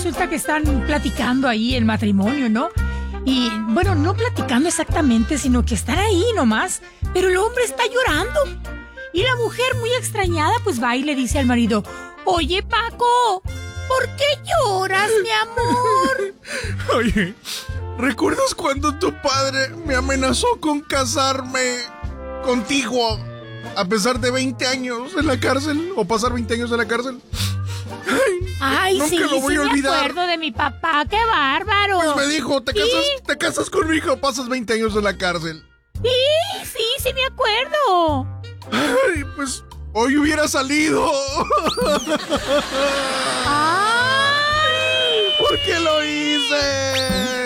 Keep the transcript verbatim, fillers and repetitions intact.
resulta que están platicando ahí el matrimonio, ¿no? Y, bueno, no platicando exactamente, sino que están ahí nomás, pero el hombre está llorando. Y la mujer, muy extrañada, pues va y le dice al marido, oye, Paco, ¿por qué lloras, mi amor? Oye, ¿recuerdas cuando tu padre me amenazó con casarme contigo a pesar de veinte años en la cárcel? ¿O pasar veinte años en la cárcel? Ay, Ay nunca sí, lo voy sí a me olvidar. acuerdo de mi papá, qué bárbaro. Pues me dijo, ¿te ¿Sí? casas, te casas con mi hija o pasas veinte años en la cárcel? Sí, sí, sí me acuerdo. Ay, pues hoy hubiera salido. Ay, ¿Por qué lo hice?